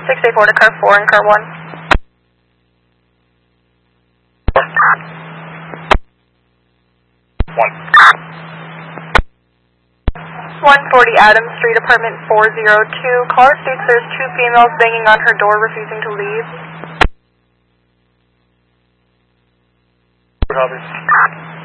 684 to car 4 and car 1. 140 Adams Street, apartment 402. Caller states there's 2 females banging on her door, refusing to leave. Copy.